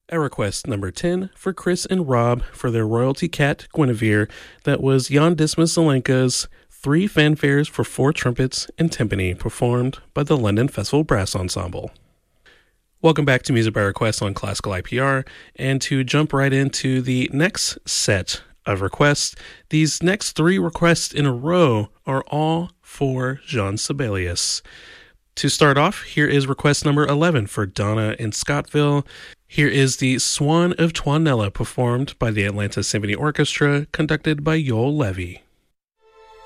At request number 10 for Chris and Rob for their royalty cat, Guinevere, that was Jan Dismas Zelenka's 3 fanfares for 4 trumpets and timpani performed by the London Festival Brass Ensemble. Welcome back to Music by Request on Classical IPR, and to jump right into the next set of requests, these next 3 requests in a row are all for Jean Sibelius. To start off, here is request number 11 for Donna in Scottville. Here is the Swan of Tuonela performed by the Atlanta Symphony Orchestra, conducted by Yoel Levy.